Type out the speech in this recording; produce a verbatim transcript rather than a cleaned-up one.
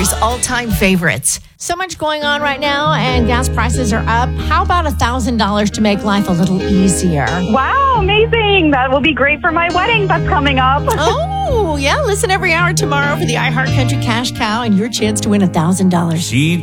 Country's all-time favorites. So much going on right now, and gas prices are up. How about one thousand dollars to make life a little easier? Wow, amazing. That will be great for my wedding that's coming up. Oh, yeah. Listen every hour tomorrow for the iHeart Country Cash Cow and your chance to win one thousand dollars. She